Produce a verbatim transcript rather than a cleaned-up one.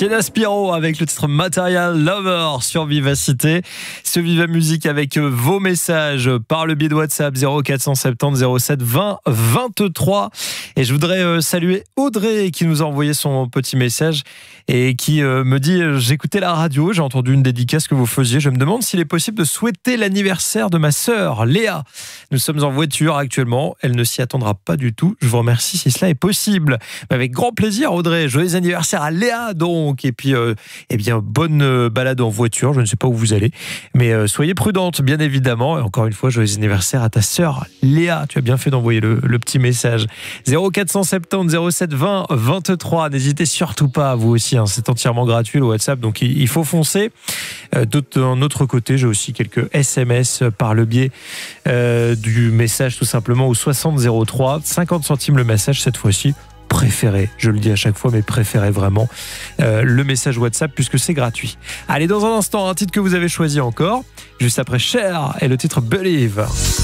Sienna Spiro avec le titre Material Lover sur Vivacité. Ce Viva Musique avec vos messages par le biais de WhatsApp zéro quatre cent soixante-dix zéro sept vingt vingt-trois. Et je voudrais saluer Audrey qui nous a envoyé son petit message et qui me dit « J'écoutais la radio, j'ai entendu une dédicace que vous faisiez. Je me demande s'il est possible de souhaiter l'anniversaire de ma sœur Léa. Nous sommes en voiture actuellement. Elle ne s'y attendra pas du tout. Je vous remercie si cela est possible. » Avec grand plaisir Audrey. Joyeux anniversaire à Léa donc. Et puis euh, eh bien bonne balade en voiture. Je ne sais pas où vous allez, mais euh, soyez prudente bien évidemment. Et encore une fois, joyeux anniversaire à ta sœur Léa. Tu as bien fait d'envoyer le, le petit message. zéro quatre cent soixante-dix zéro sept vingt vingt-trois. N'hésitez surtout pas, vous aussi. Hein, c'est entièrement gratuit le WhatsApp, donc il, il faut foncer. Euh, D'un autre côté, j'ai aussi quelques S M S par le biais euh, du message tout simplement au soixante zéro trois. cinquante centimes le message cette fois-ci. Préféré, je le dis à chaque fois, mais préférez vraiment euh, le message WhatsApp puisque c'est gratuit. Allez, dans un instant, un titre que vous avez choisi encore, juste après Cher et le titre Believe.